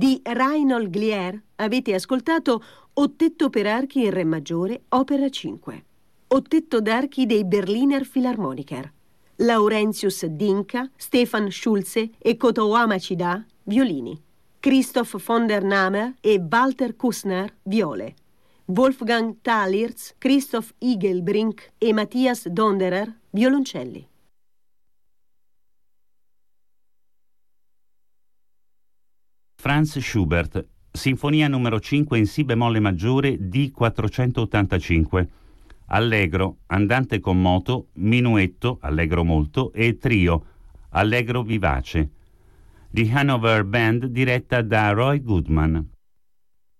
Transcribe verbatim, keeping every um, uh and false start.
Di Reinhold Glier avete ascoltato Ottetto per archi in Re maggiore, opera cinque. Ottetto d'archi dei Berliner Philharmoniker. Laurentius Dinka, Stefan Schulze e Kotowama Chida, violini. Christoph von der Namer e Walter Kussner, viole. Wolfgang Talirz, Christoph Igelbrink e Matthias Donderer, violoncelli. Franz Schubert, Sinfonia numero cinque in Si bemolle maggiore D quattrocentottantacinque. Allegro, andante con moto, minuetto, allegro molto, e trio, allegro vivace. Di Hanover Band diretta da Roy Goodman.